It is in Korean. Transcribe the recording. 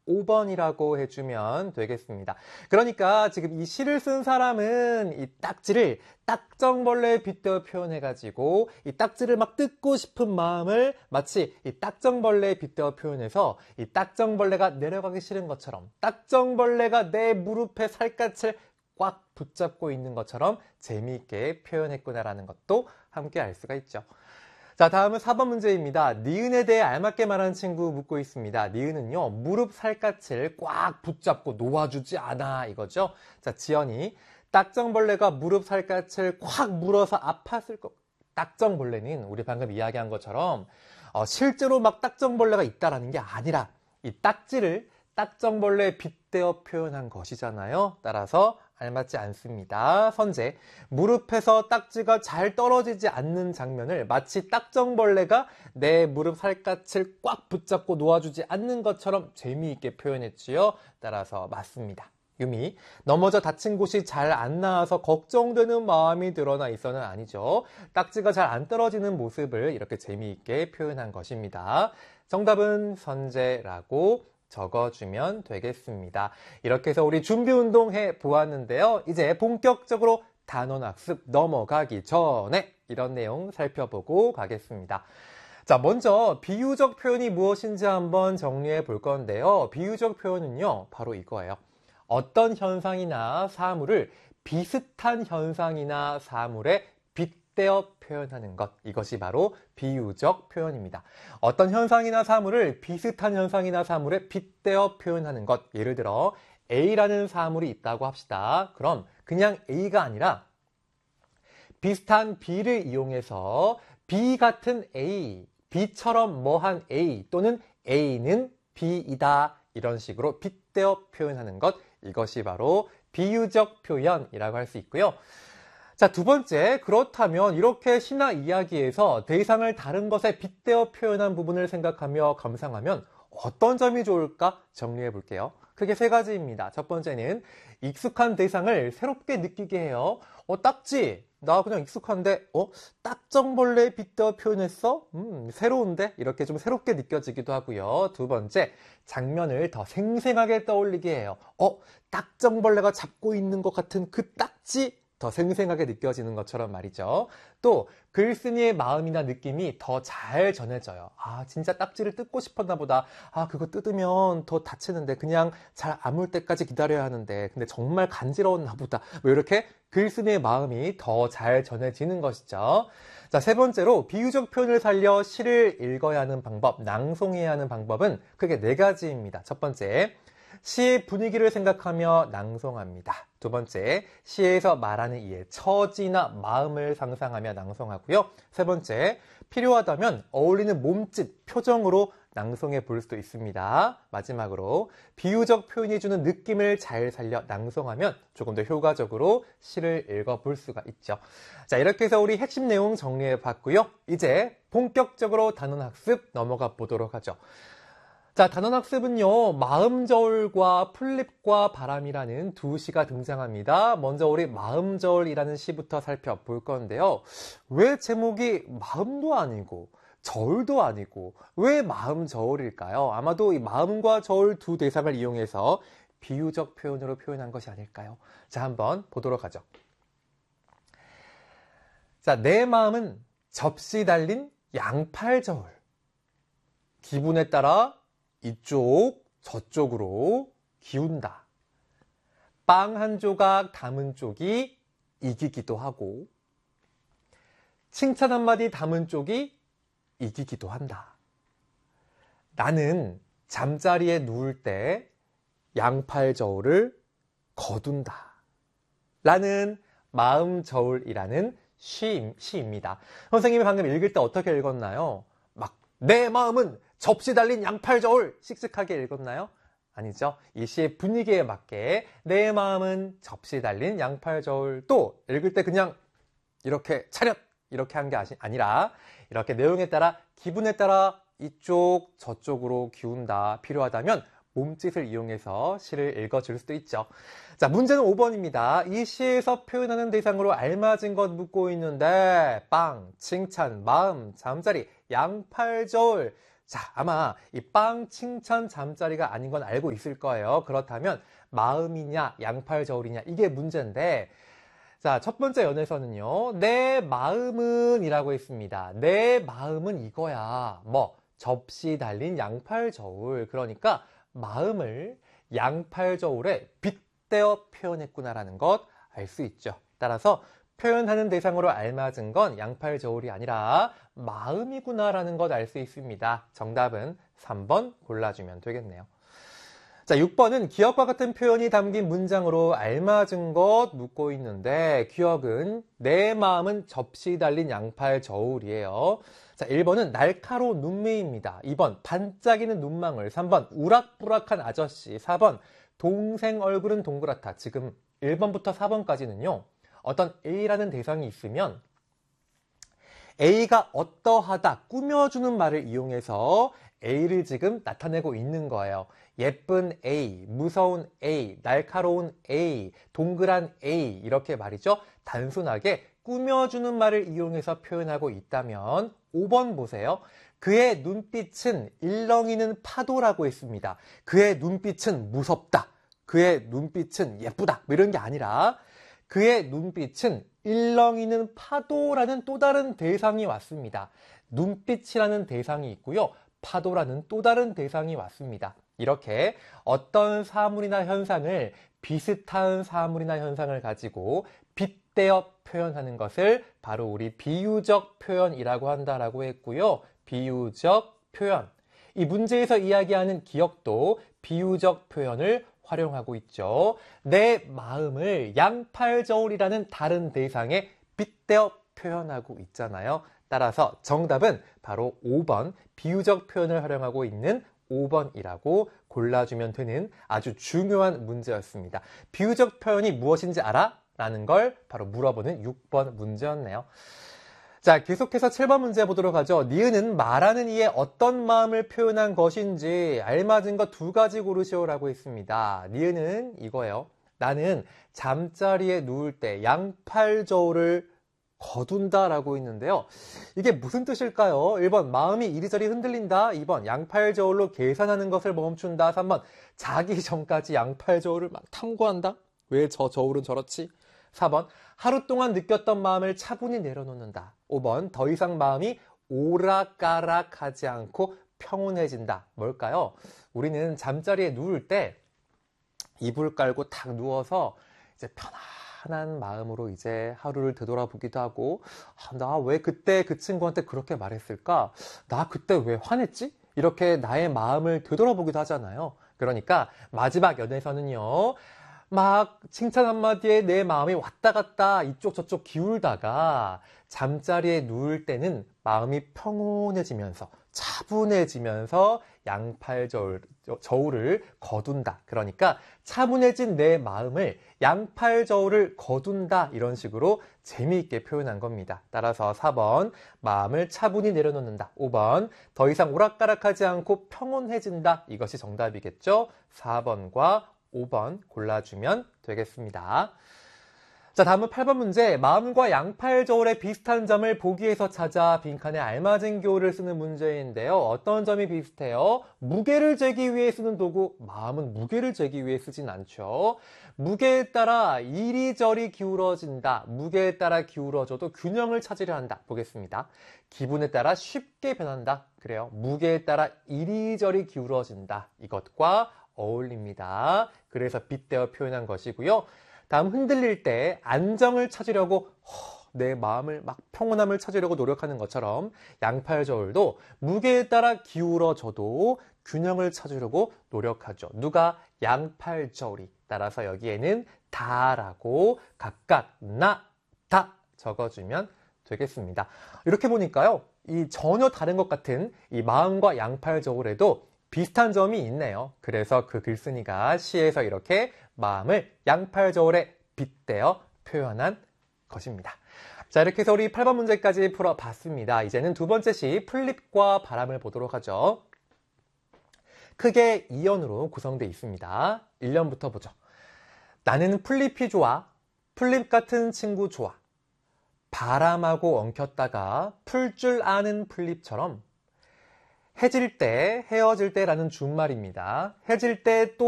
5번이라고 해주면 되겠습니다. 그러니까 지금 이 시를 쓴 사람은 이 딱지를 딱정벌레에 빗대어 표현해가지고 이 딱지를 막 뜯고 싶은 마음을 마치 이 딱정벌레에 빗대어 표현해서 이 딱정벌레가 내려가기 싫은 것처럼 딱정벌레가 내 무릎에 살갗을 꽉 붙잡고 있는 것처럼 재미있게 표현했구나라는 것도 함께 알 수가 있죠. 자, 다음은 4번 문제입니다. 니은에 대해 알맞게 말하는 친구 묻고 있습니다. 니은은요, 무릎 살갗을 꽉 붙잡고 놓아주지 않아 이거죠. 자, 지연이 딱정벌레가 무릎 살갗을 꽉 물어서 아팠을 것. 딱정벌레는 우리 방금 이야기한 것처럼 실제로 막 딱정벌레가 있다라는 게 아니라 이 딱지를 딱정벌레에 빗대어 표현한 것이잖아요. 따라서 알맞지 않습니다. 선제, 무릎에서 딱지가 잘 떨어지지 않는 장면을 마치 딱정벌레가 내 무릎 살갗을 꽉 붙잡고 놓아주지 않는 것처럼 재미있게 표현했지요. 따라서 맞습니다. 유미, 넘어져 다친 곳이 잘 안 나아서 걱정되는 마음이 드러나 있어는 아니죠. 딱지가 잘 안 떨어지는 모습을 이렇게 재미있게 표현한 것입니다. 정답은 선제라고 적어주면 되겠습니다. 이렇게 해서 우리 준비 운동 해 보았는데요. 이제 본격적으로 단원학습 넘어가기 전에 이런 내용 살펴보고 가겠습니다. 자, 먼저 비유적 표현이 무엇인지 한번 정리해 볼 건데요. 비유적 표현은요, 바로 이거예요. 어떤 현상이나 사물을 비슷한 현상이나 사물에 빗대어 표현하는 것, 이것이 바로 비유적 표현입니다. 어떤 현상이나 사물을 비슷한 현상이나 사물에 빗대어 표현하는 것, 예를 들어 A라는 사물이 있다고 합시다. 그럼 그냥 A가 아니라 비슷한 B를 이용해서 B 같은 A, B처럼 뭐한 A 또는 A는 B이다, 이런 식으로 빗대어 표현하는 것, 이것이 바로 비유적 표현이라고 할 수 있고요. 자, 두 번째, 그렇다면 이렇게 신화 이야기에서 대상을 다른 것에 빗대어 표현한 부분을 생각하며 감상하면 어떤 점이 좋을까 정리해 볼게요. 크게 세 가지입니다. 첫 번째는 익숙한 대상을 새롭게 느끼게 해요. 딱지, 나 그냥 익숙한데 딱정벌레에 빗대어 표현했어? 새로운데? 이렇게 좀 새롭게 느껴지기도 하고요. 두 번째, 장면을 더 생생하게 떠올리게 해요. 딱정벌레가 잡고 있는 것 같은 그 딱지? 더 생생하게 느껴지는 것처럼 말이죠. 또 글쓴이의 마음이나 느낌이 더 잘 전해져요. 진짜 딱지를 뜯고 싶었나 보다. 그거 뜯으면 더 다치는데 그냥 잘 아물 때까지 기다려야 하는데 근데 정말 간지러웠나 보다. 뭐 이렇게 글쓴이의 마음이 더 잘 전해지는 것이죠. 자, 세 번째로 비유적 표현을 살려 시를 읽어야 하는 방법, 낭송해야 하는 방법은 크게 네 가지입니다. 첫 번째, 시의 분위기를 생각하며 낭송합니다. 두 번째, 시에서 말하는 이의 처지나 마음을 상상하며 낭송하고요. 세 번째, 필요하다면 어울리는 몸짓, 표정으로 낭송해 볼 수도 있습니다. 마지막으로 비유적 표현이 주는 느낌을 잘 살려 낭송하면 조금 더 효과적으로 시를 읽어볼 수가 있죠. 자, 이렇게 해서 우리 핵심 내용 정리해 봤고요. 이제 본격적으로 단원학습 넘어가 보도록 하죠. 자, 단원학습은요, 마음저울과 풀잎과 바람이라는 두 시가 등장합니다. 먼저 우리 마음저울이라는 시부터 살펴볼 건데요. 왜 제목이 마음도 아니고 저울도 아니고 왜 마음저울일까요? 아마도 이 마음과 저울 두 대상을 이용해서 비유적 표현으로 표현한 것이 아닐까요? 자, 한번 보도록 하죠. 자, 내 마음은 접시 달린 양팔저울. 기분에 따라 이쪽, 저쪽으로 기운다. 빵 한 조각 담은 쪽이 이기기도 하고, 칭찬 한마디 담은 쪽이 이기기도 한다. 나는 잠자리에 누울 때 양팔 저울을 거둔다. 라는 마음 저울이라는 시입니다. 선생님이 방금 읽을 때 어떻게 읽었나요? 내 마음은 접시 달린 양팔 저울 씩씩하게 읽었나요? 아니죠. 이 시의 분위기에 맞게 내 마음은 접시 달린 양팔 저울, 또 읽을 때 그냥 이렇게 차렷 이렇게 한 게 아니라 이렇게 내용에 따라 기분에 따라 이쪽 저쪽으로 기운다. 필요하다면 몸짓을 이용해서 시를 읽어줄 수도 있죠. 자, 문제는 5번입니다. 이 시에서 표현하는 대상으로 알맞은 것 묻고 있는데 빵, 칭찬, 마음, 잠자리, 양팔 저울. 자, 아마 이 빵 칭찬 잠자리가 아닌 건 알고 있을 거예요. 그렇다면 마음이냐 양팔저울이냐 이게 문제인데, 자, 첫 번째 연에서는요, 내 마음은 이라고 했습니다. 내 마음은 이거야. 뭐 접시 달린 양팔저울. 그러니까 마음을 양팔저울에 빗대어 표현했구나라는 것 알 수 있죠. 따라서 표현하는 대상으로 알맞은 건 양팔저울이 아니라 마음이구나라는 것 알 수 있습니다. 정답은 3번 골라주면 되겠네요. 자, 6번은 기억과 같은 표현이 담긴 문장으로 알맞은 것 묻고 있는데, 기억은 내 마음은 접시 달린 양팔저울이에요. 자, 1번은 날카로운 눈매입니다. 2번 반짝이는 눈망울. 3번 우락부락한 아저씨. 4번 동생 얼굴은 동그랗다. 지금 1번부터 4번까지는요. 어떤 A라는 대상이 있으면 A가 어떠하다, 꾸며주는 말을 이용해서 A를 지금 나타내고 있는 거예요. 예쁜 A, 무서운 A, 날카로운 A, 동그란 A 이렇게 말이죠. 단순하게 꾸며주는 말을 이용해서 표현하고 있다면 5번 보세요. 그의 눈빛은 일렁이는 파도라고 했습니다. 그의 눈빛은 무섭다. 그의 눈빛은 예쁘다. 뭐 이런 게 아니라 그의 눈빛은 일렁이는 파도라는 또 다른 대상이 왔습니다. 눈빛이라는 대상이 있고요. 파도라는 또 다른 대상이 왔습니다. 이렇게 어떤 사물이나 현상을, 비슷한 사물이나 현상을 가지고 빗대어 표현하는 것을 바로 우리 비유적 표현이라고 한다라고 했고요. 비유적 표현. 이 문제에서 이야기하는 기억도 비유적 표현을 활용하고 있죠. 내 마음을 양팔저울이라는 다른 대상에 빗대어 표현하고 있잖아요. 따라서 정답은 바로 5번, 비유적 표현을 활용하고 있는 5번이라고 골라주면 되는 아주 중요한 문제였습니다. 비유적 표현이 무엇인지 알아? 라는 걸 바로 물어보는 6번 문제였네요. 자, 계속해서 7번 문제 보도록 하죠. 니은은 말하는 이의 어떤 마음을 표현한 것인지 알맞은 것 2가지 고르시오라고 했습니다. 니은은 이거예요. 나는 잠자리에 누울 때 양팔저울을 거둔다라고 했는데요. 이게 무슨 뜻일까요? 1번 마음이 이리저리 흔들린다. 2번 양팔저울로 계산하는 것을 멈춘다. 3번 자기 전까지 양팔저울을 막 탐구한다. 왜 저 저울은 저렇지? 4번 하루 동안 느꼈던 마음을 차분히 내려놓는다. 5번 더 이상 마음이 오락가락하지 않고 평온해진다. 뭘까요? 우리는 잠자리에 누울 때 이불 깔고 탁 누워서 이제 편안한 마음으로 이제 하루를 되돌아보기도 하고, 나 왜 그때 그 친구한테 그렇게 말했을까? 나 그때 왜 화냈지? 이렇게 나의 마음을 되돌아보기도 하잖아요. 그러니까 마지막 연애에서는요, 막 칭찬 한마디에 내 마음이 왔다 갔다 이쪽 저쪽 기울다가 잠자리에 누울 때는 마음이 평온해지면서 차분해지면서 양팔저울을 거둔다. 그러니까 차분해진 내 마음을 양팔저울을 거둔다. 이런 식으로 재미있게 표현한 겁니다. 따라서 4번 마음을 차분히 내려놓는다. 5번 더 이상 오락가락하지 않고 평온해진다. 이것이 정답이겠죠. 4번과 5번 골라주면 되겠습니다. 자, 다음은 8번 문제. 마음과 양팔저울의 비슷한 점을 보기에서 찾아 빈칸에 알맞은 교를 쓰는 문제인데요. 어떤 점이 비슷해요? 무게를 재기 위해 쓰는 도구. 마음은 무게를 재기 위해 쓰진 않죠. 무게에 따라 이리저리 기울어진다. 무게에 따라 기울어져도 균형을 찾으려 한다. 보겠습니다. 기분에 따라 쉽게 변한다. 그래요. 무게에 따라 이리저리 기울어진다. 이것과 어울립니다. 그래서 빗대어 표현한 것이고요. 다음 흔들릴 때 안정을 찾으려고 내 마음을 막 평온함을 찾으려고 노력하는 것처럼 양팔저울도 무게에 따라 기울어져도 균형을 찾으려고 노력하죠. 누가? 양팔저울이. 따라서 여기에는 다라고 각각 나, 다 적어주면 되겠습니다. 이렇게 보니까요, 이 전혀 다른 것 같은 이 마음과 양팔저울에도 비슷한 점이 있네요. 그래서 그 글쓴이가 시에서 이렇게 마음을 양팔저울에 빗대어 표현한 것입니다. 자, 이렇게 해서 우리 8번 문제까지 풀어봤습니다. 이제는 두 번째 시 플립과 바람을 보도록 하죠. 크게 2연으로 구성되어 있습니다. 1년부터 보죠. 나는 플립이 좋아. 플립 같은 친구 좋아. 바람하고 엉켰다가 풀 줄 아는 플립처럼 해질 때, 헤어질 때라는 준말입니다. 해질 때 또